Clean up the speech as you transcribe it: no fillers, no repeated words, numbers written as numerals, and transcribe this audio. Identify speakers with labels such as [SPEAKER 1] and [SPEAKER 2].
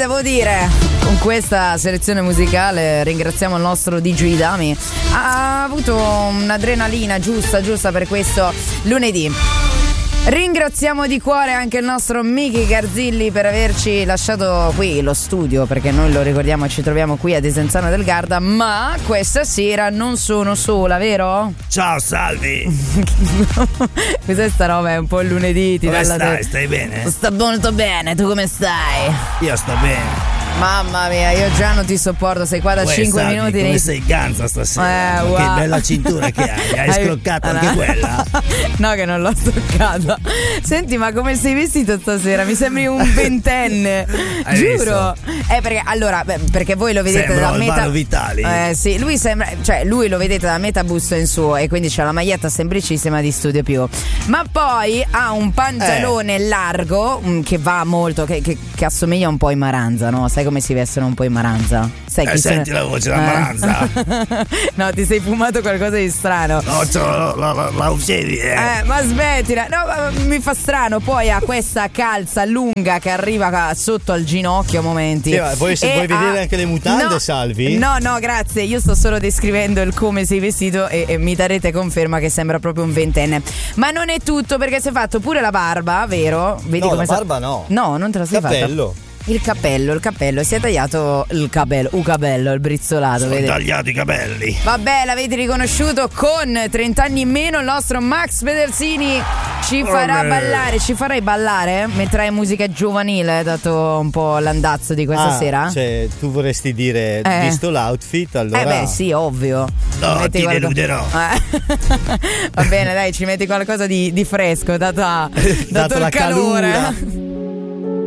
[SPEAKER 1] devo dire, con questa selezione musicale ringraziamo il nostro DJ Dami. Ha avuto un'adrenalina giusta per questo lunedì. Ringraziamo di cuore anche il nostro Miki Garzilli per averci lasciato qui lo studio, perché noi lo ricordiamo, ci troviamo qui a Desenzano del Garda, ma questa sera non sono sola, vero?
[SPEAKER 2] Ciao, salvi.
[SPEAKER 1] Cos'è sta roba? È un po' il lunedì.
[SPEAKER 2] Come stai? Stai bene?
[SPEAKER 1] Sto molto bene, tu come stai?
[SPEAKER 2] Io sto bene.
[SPEAKER 1] Mamma mia, io già non ti sopporto, sei qua da 5 minuti.
[SPEAKER 2] Come sei ganza stasera?
[SPEAKER 1] Wow.
[SPEAKER 2] Che bella cintura che hai scroccato anche quella?
[SPEAKER 1] No, che non l'ho stoccata. Senti, ma come sei vestito stasera? Mi sembri un ventenne. Giuro. Perché voi lo vedete da
[SPEAKER 2] Meta Vitali.
[SPEAKER 1] Sì, lui sembra, cioè lui lo vedete da Metabus in suo, e quindi c'ha la maglietta semplicissima di Studio Più. Ma poi ha un pantalone largo che va molto, che assomiglia un po' in Maranza, no? Sai come si vestono un po' in Maranza? Sai chi
[SPEAKER 2] senti la voce da Maranza.
[SPEAKER 1] No, ti sei fumato qualcosa di strano.
[SPEAKER 2] No, la uccidi.
[SPEAKER 1] Ma smettila. No, mi fa strano. Poi ha questa calza lunga che arriva sotto al ginocchio a momenti.
[SPEAKER 3] Sì, vuoi vedere anche le mutande, Salvi?
[SPEAKER 1] No, grazie. Io sto solo descrivendo il come sei vestito e mi darete conferma che sembra proprio un ventenne. Ma non è tutto, perché si è fatto pure la barba, vero? Vedi come
[SPEAKER 3] la barba no.
[SPEAKER 1] No, non te la sei fatta. Il cappello, si è tagliato il cabello, il brizzolato.
[SPEAKER 2] Sono
[SPEAKER 1] vedete?
[SPEAKER 2] tagliati i capelli.
[SPEAKER 1] Vabbè, l'avete riconosciuto, con 30 anni in meno il nostro Max Pedersini ci farà ballare. Ci farai ballare? Metterai musica giovanile, dato un po' l'andazzo di questa sera?
[SPEAKER 3] Cioè, tu vorresti dire, visto l'outfit, allora...
[SPEAKER 1] beh, sì, ovvio.
[SPEAKER 2] No, ti deluderò.
[SPEAKER 1] Va bene, dai, ci metti qualcosa di fresco, dato
[SPEAKER 3] la
[SPEAKER 1] il calore.
[SPEAKER 3] calura.